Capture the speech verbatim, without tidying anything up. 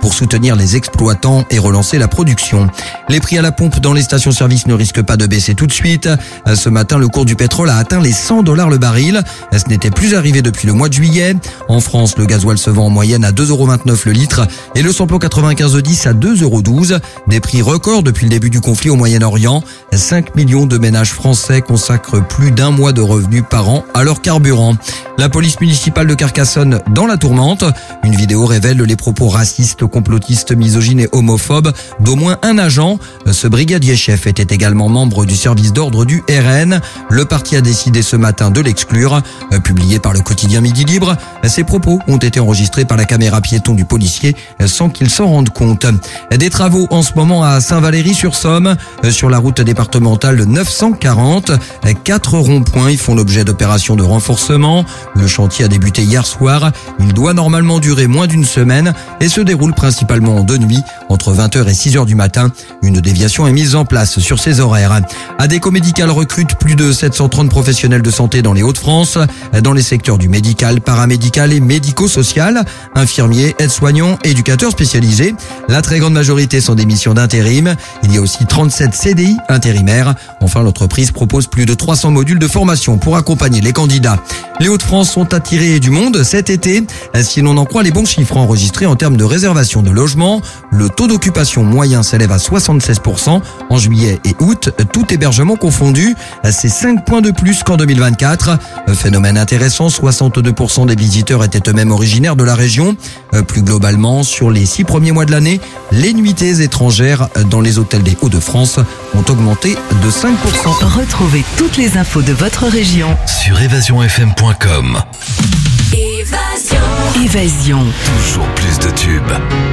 pour soutenir les exploitants et relancer la production. Les prix à la pompe dans les stations-service ne risquent pas de baisser tout de suite. Ce matin, le cours du pétrole a atteint les cent dollars le baril. Ce n'était plus arrivé depuis le mois de juillet. En France, le gasoil se vend en moyenne à deux euros vingt-neuf le litre et le samplon quatre-vingt-quinze dix à deux euros douze. Des prix records depuis le début du conflit au Moyen-Orient. cinq millions de ménages français consacrent plus d'un mois de revenus par an à leur carburant. La police municipale de Carcassonne dans la tourmente. Une vidéo révèle les propos racistes, complotistes, misogynes et homophobes d'au moins un agent. Ce brigadier chef était également membre du service d'ordre du R N. Le parti a décidé ce matin de l'exclure. Publié par le quotidien Midi Libre, ses propos ont été enregistrés par la caméra piéton du policier sans qu'il s'en rende compte. Des travaux en ce moment à Saint-Valery-sur-Somme, sur la route départementale neuf cent quarante. Quatre ronds-points y font l'objet d'opérations de renforcement. Le chantier a débuté hier soir. Il doit normalement durer moins d'une semaine et se déroule principalement de nuit, entre vingt heures et six heures du matin. Une déviation est mise en place sur ces horaires. Adéco Médical recrute plus de sept cent trente professionnels de santé dans les Hauts-de-France, dans les secteurs du médical, paramédical et médico-social, infirmiers, aides-soignants, éducateurs spécialisés. La très grande majorité sont des missions d'intérim. Il y a aussi trente-sept C D I intérimaires. Enfin, l'entreprise propose plus de trois cents modules de formation pour accompagner les candidats. Les Hauts-de-France sont attirés du monde cet été. Si l'on en croit les bons chiffres enregistrés en termes de réservation de logements, le taux d'occupation moyen s'élève à soixante-seize pour cent en juillet et août, tout hébergement confondu. C'est cinq points de plus qu'en deux mille vingt-quatre. Phénomène intéressant, soixante-deux pour cent des visiteurs étaient eux-mêmes originaires de la région. Plus globalement, sur les six premiers mois de l'année, les nuitées étrangères dans les hôtels des Hauts-de-France ont augmenté de cinq pour cent. Retrouvez toutes les infos de votre région sur évasion f m point com. Évasion. Évasion. Toujours plus de tubes.